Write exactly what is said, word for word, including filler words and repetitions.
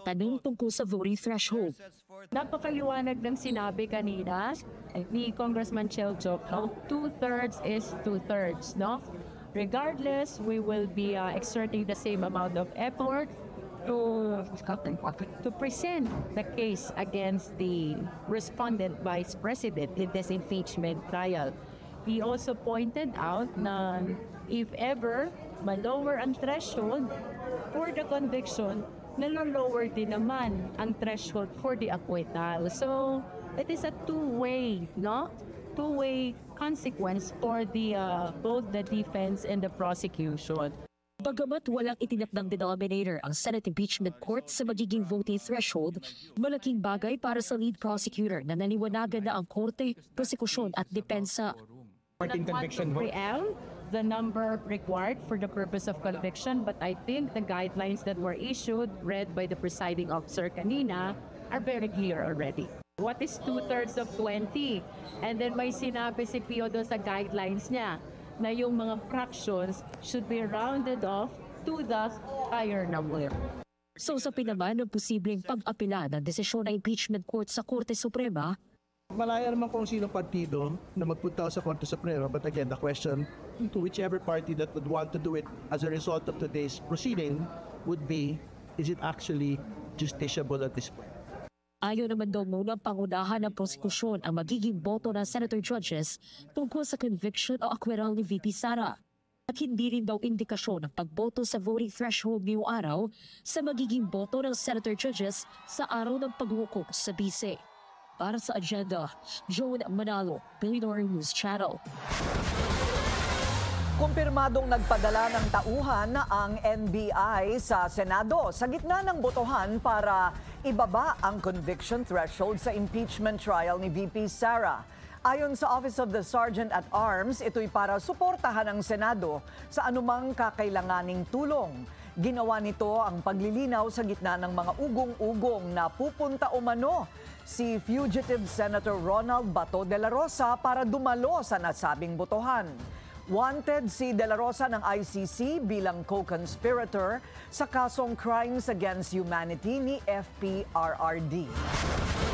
tanong tungkol sa voting threshold. Napakaliwanag ng sinabi kanina ni Congressman Chel Jokno, two-thirds is two-thirds, no? Regardless, we will be uh, exerting the same amount of effort to, to present the case against the respondent vice president in this impeachment trial. He also pointed out na if ever ma-lower ang threshold for the conviction, nalo-lower din naman ang threshold for the acquittal. So, it is a two-way, no? Two-way consequence for the uh, both the defense and the prosecution. Bagamat walang itinakdang denominator ang Senate Impeachment Court sa magiging voting threshold, malaking bagay para sa lead prosecutor na naniwanagan na ang korte, prosekusyon at depensa. In conviction vote. The number required for the purpose of conviction, but I think the guidelines that were issued, read by the presiding officer kanina, are very clear already. What is two-thirds of twenty? And then may sinabi si Pio doon sa guidelines niya na yung mga fractions should be rounded off to the higher number. So sa pinaman ng posibleng pag-apela ng desisyon ng impeachment court sa Korte Suprema, malaya naman kung sino partido na magpunta sa Korte Suprema, but again, the question to whichever party that would want to do it as a result of today's proceeding would be, is it actually justiciable at this point? ayaw naman daw muna pangunahan ng prosekusyon ang magiging boto ng senator judges tungkol sa conviction o acquittal ni V P Sara. At hindi rin daw indikasyon ng pagboto sa voting threshold ngayong araw sa magiging boto ng senator judges sa araw ng paghukom sa bise. Para sa agenda, Joan Manalo, Billionaire News Channel. Kumpirmadong nagpadala ng tauhan ang N B I sa Senado sa gitna ng botohan para ibaba ang conviction threshold sa impeachment trial ni V P Sara. Ayon sa Office of the Sergeant at Arms, ito'y para suportahan ang Senado sa anumang kakailanganing tulong. Ginawa nito ang paglilinaw sa gitna ng mga ugong-ugong na pupunta umano si fugitive Senator Ronald Bato de la Rosa para dumalo sa nasabing botohan. Wanted si De La Rosa ng I C C bilang co-conspirator sa kasong Crimes Against Humanity ni F P R R D.